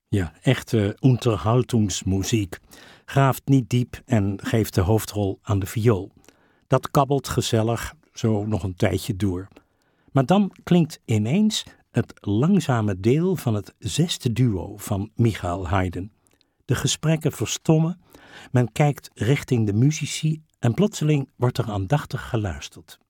Ja, echte Unterhaltungsmuziek. Graaft niet diep en geeft de hoofdrol aan de viool. Dat kabbelt gezellig zo nog een tijdje door. Maar dan klinkt ineens het langzame deel van het zesde duo van Michael Haydn. De gesprekken verstommen, men kijkt richting de muzici en plotseling wordt er aandachtig geluisterd.